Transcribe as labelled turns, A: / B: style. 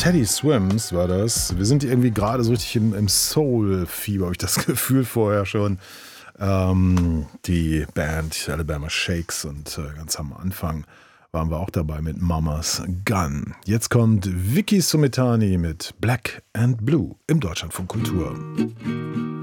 A: Teddy Swims war das. Wir sind irgendwie gerade so richtig im Soul-Fieber, habe ich das Gefühl vorher schon. Die Band Alabama Shakes und ganz am Anfang waren wir auch dabei mit Mama's Gun. Jetzt kommt Vicky Sumetani mit Black and Blue im Deutschlandfunk Kultur.